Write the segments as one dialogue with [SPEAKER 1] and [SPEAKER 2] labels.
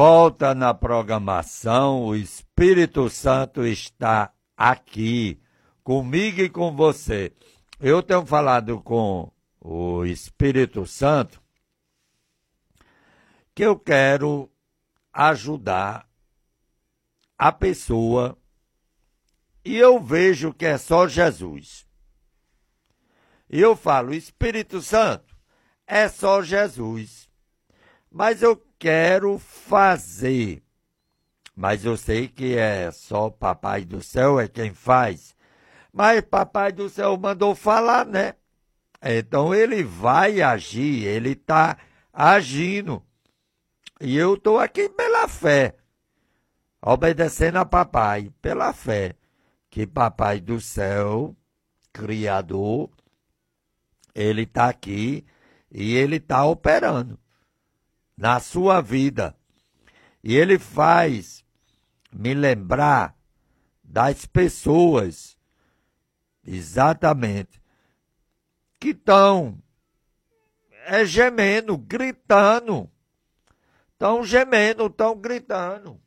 [SPEAKER 1] Volta na programação, o Espírito Santo está aqui, comigo e com você. Eu tenho falado com o Espírito Santo que eu quero ajudar a pessoa e eu vejo que é só Jesus. E eu falo, Espírito Santo, é só Jesus. Mas eu quero fazer. Mas eu sei que é só Papai do Céu é quem faz. Mas Papai do Céu mandou falar, né? Então ele vai agir, ele está agindo. E eu estou aqui pela fé, obedecendo a Papai, pela fé, que Papai do Céu, Criador, ele está aqui e ele está operando na sua vida. E ele faz me lembrar das pessoas, exatamente, que estão gemendo, gritando. Estão gemendo, estão gritando.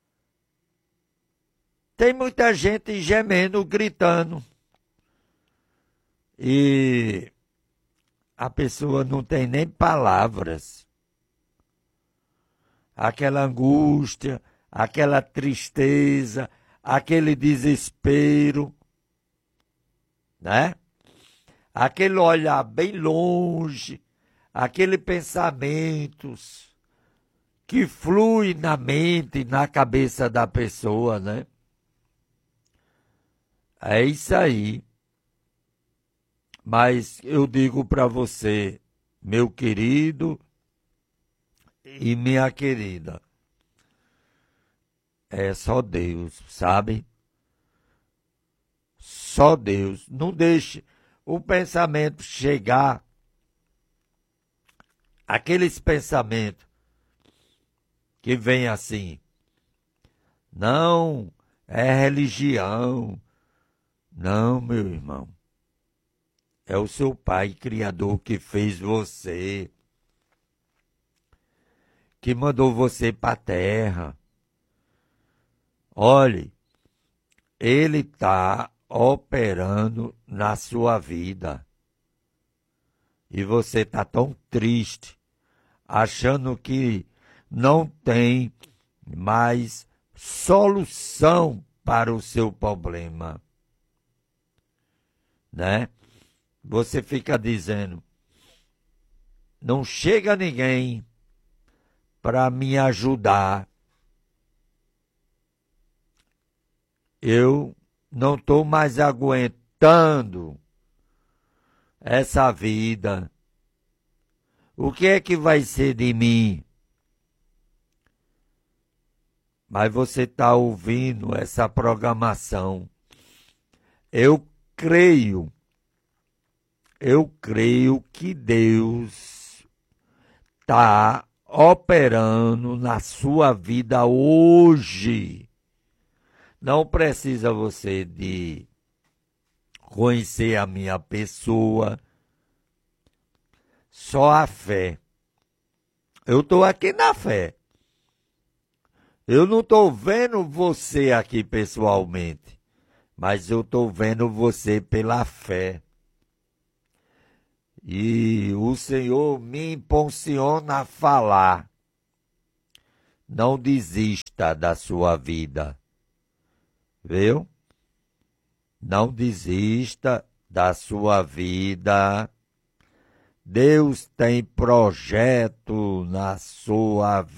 [SPEAKER 1] Tem muita gente gemendo, gritando. E a pessoa não tem nem palavras. Aquela angústia, aquela tristeza, aquele desespero, né? Aquele olhar bem longe, aquele pensamentos que flui na mente, na cabeça da pessoa, né? É isso aí. Mas eu digo para você, meu querido e minha querida, é só Deus, sabe? Só Deus. Não deixe o pensamento chegar, aqueles pensamentos que vêm assim, não, é religião. Não, meu irmão. É o seu Pai Criador que fez você, que mandou você para a terra. Olhe, Ele está operando na sua vida. E você está tão triste, achando que não tem mais solução para o seu problema, né? Você fica dizendo, não chega ninguém para me ajudar. Eu não estou mais aguentando essa vida. O que é que vai ser de mim? Mas você está ouvindo essa programação. Eu creio que Deus está operando na sua vida hoje. Não precisa você de conhecer a minha pessoa, só a fé. Eu estou aqui na fé. Eu não estou vendo você aqui pessoalmente, mas eu estou vendo você pela fé. E o Senhor me impulsiona a falar. Não desista da sua vida. Viu? Não desista da sua vida. Deus tem projeto na sua vida.